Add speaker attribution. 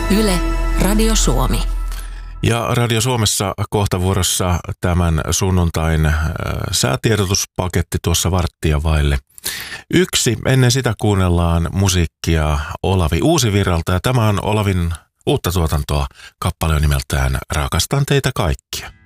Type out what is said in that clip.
Speaker 1: Yle, Radio Suomi.
Speaker 2: Ja Radio Suomessa kohta vuorossa tämän sunnuntain säätiedotuspaketti tuossa varttia vaille. Ennen sitä kuunnellaan musiikkia Olavi Uusivirralta ja tämä on Olavin uutta tuotantoa. Kappale on nimeltään Rakastan teitä kaikkia.